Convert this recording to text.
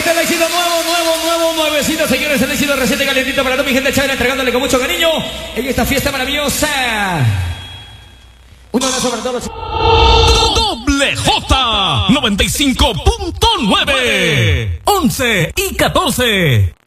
Este es el éxito nuevecito, señores. El éxito reciente calentito para toda mi gente chévere, entregándole con mucho cariño en esta fiesta maravillosa. Un abrazo para todos los... Doble J 95.9 11 y 14.